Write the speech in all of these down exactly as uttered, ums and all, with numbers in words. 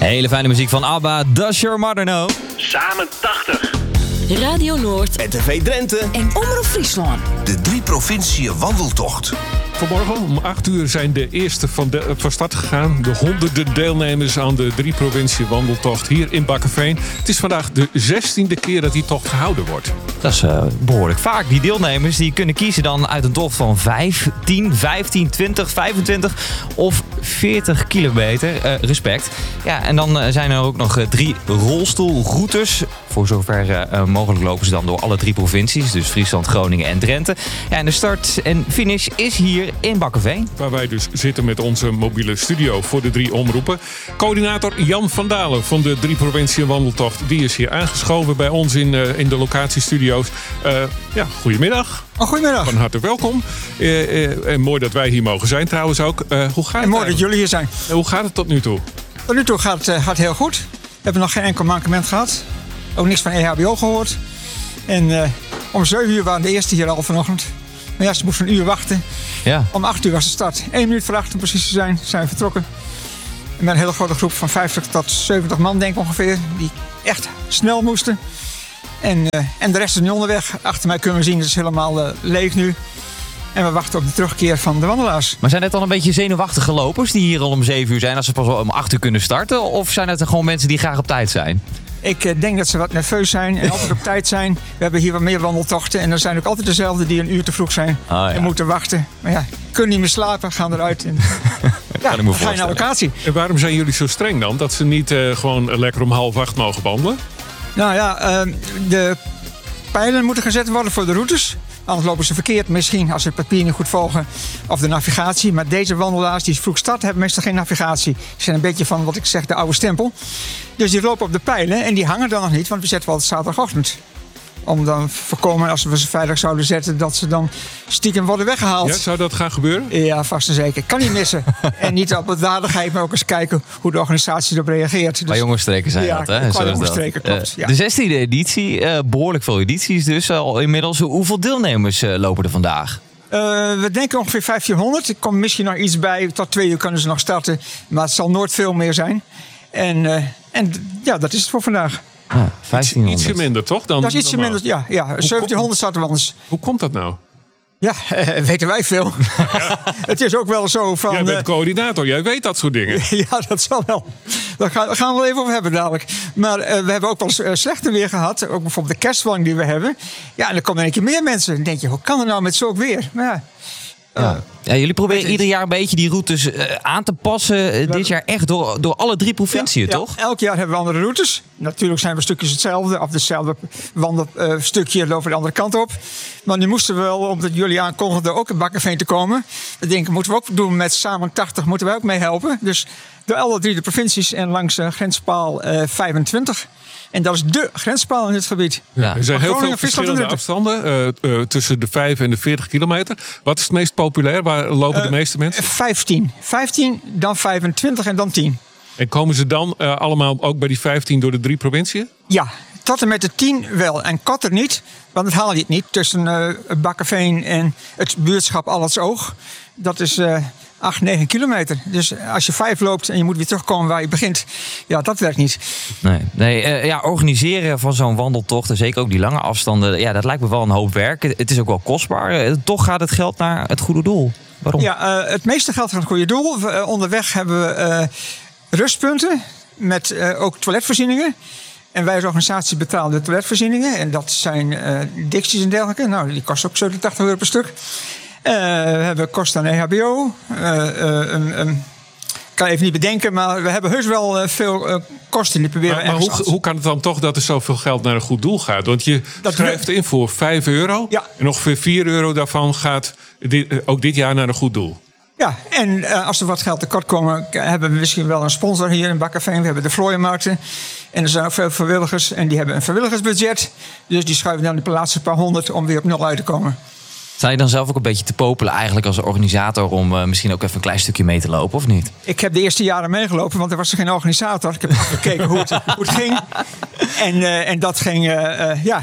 Hele fijne muziek van ABBA, Does Your Mother Know? Samen tachtig. Radio Noord en T V Drenthe en Omroep Friesland. De drie provinciën wandeltocht. Vanmorgen om acht uur zijn de eerste van, de, van start gegaan. De honderden deelnemers aan de drie provincie wandeltocht hier in Bakkeveen. Het is vandaag de zestiende keer dat die tocht gehouden wordt. Dat is uh, behoorlijk vaak. Die deelnemers die kunnen kiezen dan uit een tocht van vijf, tien, vijftien, twintig, vijfentwintig of veertig kilometer. Uh, respect. Ja, en dan uh, zijn er ook nog uh, drie rolstoelroutes. Voor zover uh, mogelijk lopen ze dan door alle drie provincies. Dus Friesland, Groningen en Drenthe. Ja, en de start en finish is hier in Bakkeveen. Waar wij dus zitten met onze mobiele studio voor de drie omroepen. Coördinator Jan van Dalen van de drie provincie wandeltocht. Die is hier aangeschoven bij ons in, uh, in de locatiestudio's. Uh, ja, goedemiddag. Oh, goedemiddag. Van harte welkom. Uh, uh, en mooi dat wij hier mogen zijn trouwens ook. Uh, hoe gaat het en mooi dat jullie hier zijn. Uh, hoe gaat het tot nu toe? Tot nu toe gaat het uh, gaat heel goed. We hebben nog geen enkel mankement gehad. Ook niks van E H B O gehoord. En uh, om zeven uur waren de eerste hier al vanochtend. Maar ja, ze moesten een uur wachten. Ja. Om acht uur was de start. Eén minuut voor acht om precies te zijn, zijn we vertrokken. En met een hele grote groep van vijftig tot zeventig man, denk ik ongeveer. Die echt snel moesten. En, uh, en de rest is nu onderweg. Achter mij kunnen we zien, het is helemaal uh, leeg nu. En we wachten op de terugkeer van de wandelaars. Maar zijn het dan een beetje zenuwachtige lopers die hier al om zeven uur zijn... als ze pas wel om acht uur kunnen starten? Of zijn het er gewoon mensen die graag op tijd zijn? Ik uh, denk dat ze wat nerveus zijn en altijd op tijd zijn. We hebben hier wat meer wandeltochten. En er zijn ook altijd dezelfde die een uur te vroeg zijn. Oh, ja. En moeten wachten. Maar ja, kunnen niet meer slapen, gaan eruit. En ja, dan ga je naar locatie. En waarom zijn jullie zo streng dan? Dat ze niet uh, gewoon lekker om half acht mogen wandelen? Nou ja, uh, de pijlen moeten gezet worden voor de routes. Anders lopen ze verkeerd misschien als ze het papier niet goed volgen. Of de navigatie. Maar deze wandelaars die vroeg starten hebben meestal geen navigatie. Ze zijn een beetje van wat ik zeg de oude stempel. Dus die lopen op de pijlen en die hangen dan nog niet. Want we zetten wel altijd zaterdagochtend. Om dan voorkomen als we ze veilig zouden zetten dat ze dan stiekem worden weggehaald. Ja, zou dat gaan gebeuren? Ja, vast en zeker. Kan niet missen. En niet op waardigheid, maar ook eens kijken hoe de organisatie erop reageert. Dus, qua jongenstreken zijn ja, dat, hè? Qua jongenstreken, klopt. Uh, ja. De zestiende editie, uh, behoorlijk veel edities dus al inmiddels. Hoeveel deelnemers uh, lopen er vandaag? Uh, we denken ongeveer vijftienhonderd. Er komt misschien nog iets bij. Tot twee uur kunnen ze nog starten. Maar het zal nooit veel meer zijn. En, uh, en ja, dat is het voor vandaag. Ja, vijftienhonderd. Ietsje minder, toch? Dan dat is ietsje minder, ja. ja. zeventienhonderd staat er wel eens. Hoe komt dat nou? Ja, uh, weten wij veel. Ja. Het is ook wel zo van... Jij bent uh, coördinator, jij weet dat soort dingen. Ja, dat zal wel. Daar gaan, gaan we wel even over hebben dadelijk. Maar uh, we hebben ook wel uh, slechter weer gehad. Ook bijvoorbeeld de kerstwagen die we hebben. Ja, en dan komen er een keer meer mensen. Dan denk je, hoe kan het nou met zulk weer? Maar ja... Ja. Ja, jullie proberen ieder jaar een beetje die routes uh, aan te passen. Uh, dit jaar echt door, door alle drie provinciën, ja, toch? Ja, elk jaar hebben we andere routes. Natuurlijk zijn we stukjes hetzelfde. Of hetzelfde wandelstukje uh, lopen de andere kant op. Maar nu moesten we wel, omdat jullie aankondigden ook in Bakkeveen te komen. We denken, moeten we ook doen met Samen tachtig, moeten wij ook mee helpen. Dus door alle drie de provincies en langs uh, grenspaal uh, vijfentwintig. En dat is dé grenspaal in dit gebied. Ja, er zijn heel veel verschillende afstanden uh, uh, tussen de vijf en de veertig kilometer. Wat is het meest populair? Waar lopen uh, de meeste mensen? vijftien. vijftien, dan vijfentwintig en dan tien. En komen ze dan uh, allemaal ook bij die vijftien door de drie provinciën? Ja, tot en met de tien wel. En Kotter niet, want dat haal je het niet. Tussen uh, Bakkeveen en het buurtschap Allertsoog. Dat is... Uh, acht, negen kilometer. Dus als je vijf loopt en je moet weer terugkomen waar je begint, ja, dat werkt niet. Nee, nee uh, ja, organiseren van zo'n wandeltocht, en zeker ook die lange afstanden, ja, dat lijkt me wel een hoop werk. Het is ook wel kostbaar. Uh, toch gaat het geld naar het goede doel. Waarom? Ja, uh, het meeste geld gaat naar het goede doel. We, uh, onderweg hebben we uh, rustpunten met uh, ook toiletvoorzieningen. En wij als organisatie betalen de toiletvoorzieningen. En dat zijn uh, dicties en dergelijke. Nou, die kosten ook zevenentachtig euro per stuk. Uh, we hebben kosten aan E H B O. Uh, uh, um, um, ik kan even niet bedenken, maar we hebben heus wel uh, veel uh, kosten. Die proberen maar maar hoe, hoe kan het dan toch dat er zoveel geld naar een goed doel gaat? Want je dat schrijft we... in voor vijf euro. Ja. En ongeveer vier euro daarvan gaat dit, uh, ook dit jaar naar een goed doel. Ja, en uh, als er wat geld tekort komen, hebben we misschien wel een sponsor hier in Bakkeveen. We hebben de vlooienmarkten. En er zijn ook veel vrijwilligers en die hebben een vrijwilligersbudget. Dus die schuiven dan de laatste paar honderd om weer op nul uit te komen. Sta je dan zelf ook een beetje te popelen eigenlijk als organisator om uh, misschien ook even een klein stukje mee te lopen, of niet? Ik heb de eerste jaren meegelopen, want er was er geen organisator. Ik heb gekeken hoe het, hoe het ging. En, uh, en dat ging, uh, uh, ja...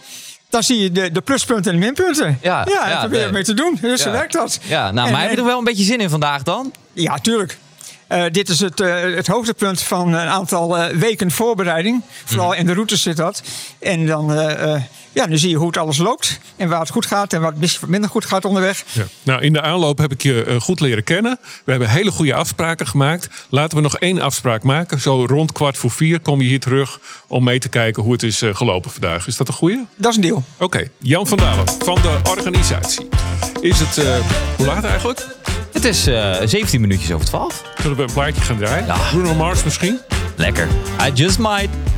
Dan zie je de, de pluspunten en de minpunten. Ja, ja en ja, probeer je mee te doen. Dus ja. Zo werkt dat. Ja, nou, maar heb je er wel een beetje zin in vandaag dan? Ja, tuurlijk. Uh, dit is het, uh, het hoogtepunt van een aantal uh, weken voorbereiding. Vooral mm. in de routes zit dat. En dan, uh, uh, ja, dan zie je hoe het alles loopt. En waar het goed gaat en waar het minder goed gaat onderweg. Ja. Nou, in de aanloop heb ik je uh, goed leren kennen. We hebben hele goede afspraken gemaakt. Laten we nog één afspraak maken. Zo rond kwart voor vier kom je hier terug om mee te kijken hoe het is uh, gelopen vandaag. Is dat een goeie? Dat is een deal. Oké, okay. Jan van Dalen van de organisatie. Is het, uh, hoe laat eigenlijk? Het is uh, zeventien minuutjes over twaalf. Zullen we een plaatje gaan draaien? Ja. Bruno Mars misschien? Lekker. I just might.